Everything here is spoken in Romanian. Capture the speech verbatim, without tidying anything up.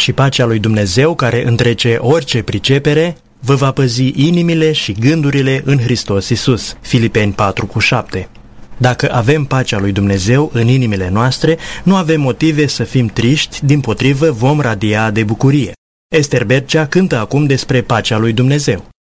și pacea lui Dumnezeu, care întrece orice pricepere, vă va păzi inimile și gândurile în Hristos Iisus. Filipeni patru cu șapte. Dacă avem pacea lui Dumnezeu în inimile noastre, nu avem motive să fim triști, dimpotrivă vom radia de bucurie. Ester Bercea cântă acum despre pacea lui Dumnezeu.